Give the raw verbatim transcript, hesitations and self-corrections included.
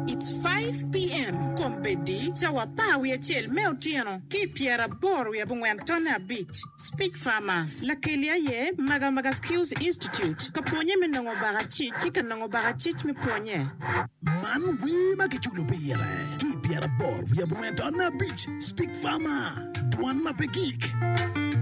It's five p.m. Kombedi tawa pawi etiel meotiano ki piera boru ya bungwantona beach. Speak Farmer. La kelia ye maga maga skills institute. Kaponye menongo barachit kika nango barachit me ponye. Man we makichulo piera. Ki piera boru ya bungwantona beach. Speak Farmer. Duan mapekik.